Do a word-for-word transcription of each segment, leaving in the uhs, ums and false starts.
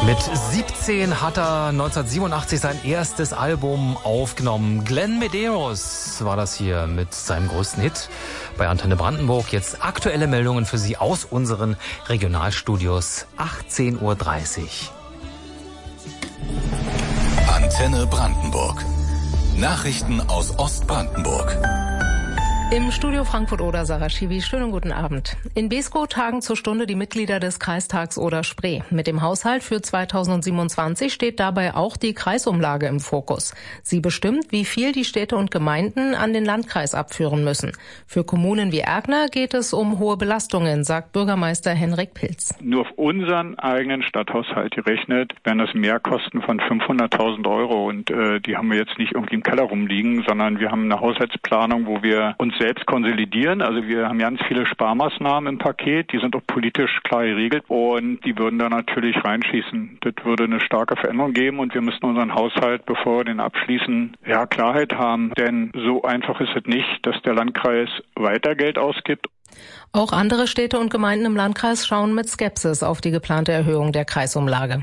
Mit siebzehn hat er neunzehnhundertsiebenundachtzig sein erstes Album aufgenommen. Glenn Medeiros war das hier mit seinem größten Hit bei Antenne Brandenburg. Jetzt aktuelle Meldungen für Sie aus unseren Regionalstudios. achtzehn Uhr dreißig. Antenne Brandenburg. Nachrichten aus Ostbrandenburg. Im Studio Frankfurt-Oder, Sarah Schiwi, schönen guten Abend. In Beeskow tagen zur Stunde die Mitglieder des Kreistags Oder-Spree. Mit dem Haushalt für zweitausendsiebenundzwanzig steht dabei auch die Kreisumlage im Fokus. Sie bestimmt, wie viel die Städte und Gemeinden an den Landkreis abführen müssen. Für Kommunen wie Erkner geht es um hohe Belastungen, sagt Bürgermeister Henrik Pilz. Nur auf unseren eigenen Stadthaushalt gerechnet wären das Mehrkosten von fünfhunderttausend Euro. Und äh, die haben wir jetzt nicht irgendwie im Keller rumliegen, sondern wir haben eine Haushaltsplanung, wo wir uns selbst konsolidieren. Also wir haben ganz viele Sparmaßnahmen im Paket, die sind auch politisch klar geregelt und die würden da natürlich reinschießen. Das würde eine starke Veränderung geben und wir müssten unseren Haushalt, bevor wir den abschließen, ja, Klarheit haben. Denn so einfach ist es nicht, dass der Landkreis weiter Geld ausgibt. Auch andere Städte und Gemeinden im Landkreis schauen mit Skepsis auf die geplante Erhöhung der Kreisumlage.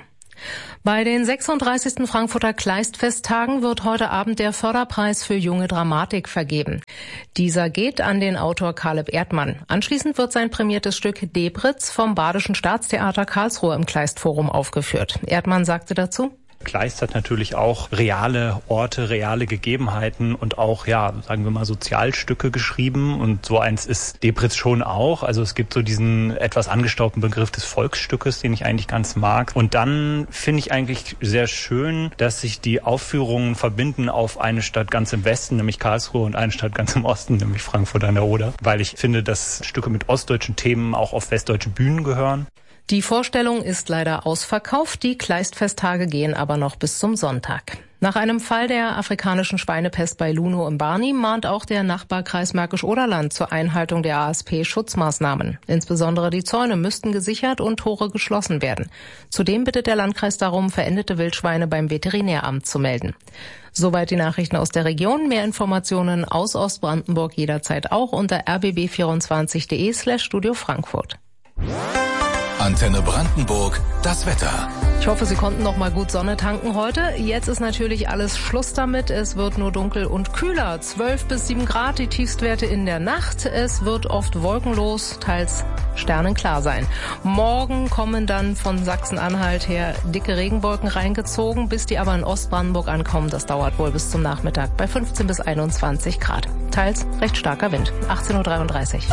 Bei den sechsunddreißigsten Frankfurter Kleistfesttagen wird heute Abend der Förderpreis für junge Dramatik vergeben. Dieser geht an den Autor Caleb Erdmann. Anschließend wird sein prämiertes Stück Debritz vom Badischen Staatstheater Karlsruhe im Kleistforum aufgeführt. Erdmann sagte dazu: Kleist hat natürlich auch reale Orte, reale Gegebenheiten und auch, ja, sagen wir mal, Sozialstücke geschrieben. Und so eins ist Debritz schon auch. Also es gibt so diesen etwas angestaubten Begriff des Volksstückes, den ich eigentlich ganz mag. Und dann finde ich eigentlich sehr schön, dass sich die Aufführungen verbinden auf eine Stadt ganz im Westen, nämlich Karlsruhe, und eine Stadt ganz im Osten, nämlich Frankfurt an der Oder. Weil ich finde, dass Stücke mit ostdeutschen Themen auch auf westdeutsche Bühnen gehören. Die Vorstellung ist leider ausverkauft, die Kleistfesttage gehen aber noch bis zum Sonntag. Nach einem Fall der afrikanischen Schweinepest bei Luno im Barni mahnt auch der Nachbarkreis Märkisch-Oderland zur Einhaltung der A S P-Schutzmaßnahmen. Insbesondere die Zäune müssten gesichert und Tore geschlossen werden. Zudem bittet der Landkreis darum, verendete Wildschweine beim Veterinäramt zu melden. Soweit die Nachrichten aus der Region. Mehr Informationen aus Ostbrandenburg jederzeit auch unter r b b vierundzwanzig punkt d e slash Studio Frankfurt. Antenne Brandenburg, das Wetter. Ich hoffe, Sie konnten noch mal gut Sonne tanken heute. Jetzt ist natürlich alles Schluss damit. Es wird nur dunkel und kühler. zwölf bis sieben Grad, die Tiefstwerte in der Nacht. Es wird oft wolkenlos, teils sternenklar sein. Morgen kommen dann von Sachsen-Anhalt her dicke Regenwolken reingezogen. Bis die aber in Ostbrandenburg ankommen, das dauert wohl bis zum Nachmittag bei fünfzehn bis einundzwanzig Grad. Teils recht starker Wind. achtzehn Uhr dreiunddreißig.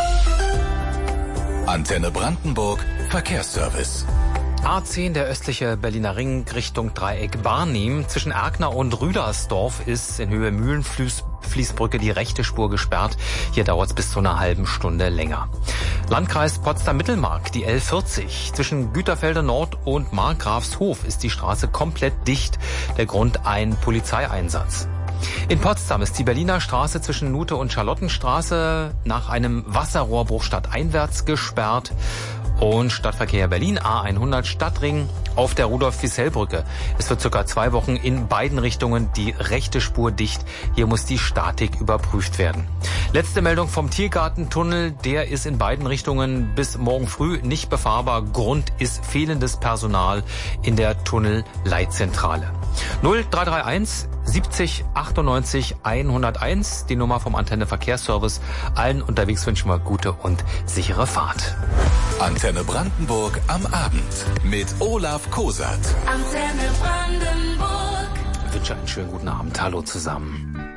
Antenne Brandenburg, Verkehrsservice. A zehn, der östliche Berliner Ring Richtung Dreieck Barnim. Zwischen Erkner und Rüdersdorf ist in Höhe Mühlenfließbrücke die rechte Spur gesperrt. Hier dauert es bis zu einer halben Stunde länger. Landkreis Potsdam-Mittelmark, die L vierzig. Zwischen Güterfelder Nord und Markgrafshof ist die Straße komplett dicht. Der Grund ein Polizeieinsatz. In Potsdam ist die Berliner Straße zwischen Nute und Charlottenstraße nach einem Wasserrohrbruch stadteinwärts gesperrt. Und Stadtverkehr Berlin A hundert Stadtring auf der Rudolf-Fiesel-Brücke. Es wird circa zwei Wochen in beiden Richtungen die rechte Spur dicht. Hier muss die Statik überprüft werden. Letzte Meldung vom Tiergartentunnel. Der ist in beiden Richtungen bis morgen früh nicht befahrbar. Grund ist fehlendes Personal in der Tunnelleitzentrale. null drei drei eins siebzig achtundneunzig hunderteins, die Nummer vom Antenne Verkehrsservice. Allen unterwegs wünschen wir gute und sichere Fahrt. Antenne Brandenburg am Abend mit Olaf Kosat. Antenne Brandenburg. Ich wünsche einen schönen guten Abend. Hallo zusammen.